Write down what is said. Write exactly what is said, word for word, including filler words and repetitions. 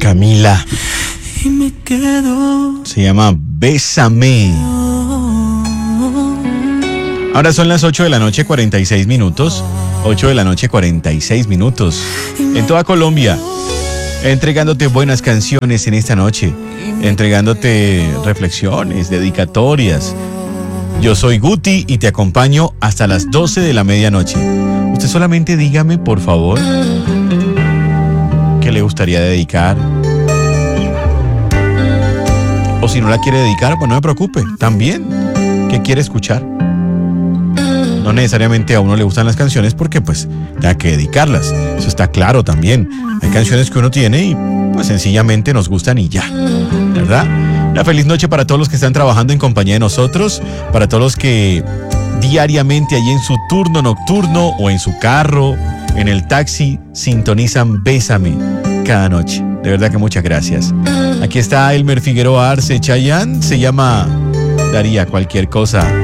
Camila. Y me quedo. Se llama Bésame. Ahora son las ocho de la noche, cuarenta y seis minutos. ocho de la noche, cuarenta y seis minutos. En toda Colombia, entregándote buenas canciones en esta noche, entregándote reflexiones, dedicatorias. Yo soy Guti y te acompaño hasta las doce de la medianoche. Usted solamente dígame, por favor, qué le gustaría dedicar. O si no la quiere dedicar, pues no me preocupe. También, ¿qué quiere escuchar? No necesariamente a uno le gustan las canciones porque pues tenga que dedicarlas. Eso está claro también. Hay canciones que uno tiene y pues sencillamente nos gustan y ya, ¿verdad? Una feliz noche para todos los que están trabajando en compañía de nosotros, para todos los que diariamente allí en su turno nocturno o en su carro, en el taxi, sintonizan Bésame cada noche. De verdad que muchas gracias. Aquí está Elmer Figueroa Arce Chayanne, se llama Daría cualquier cosa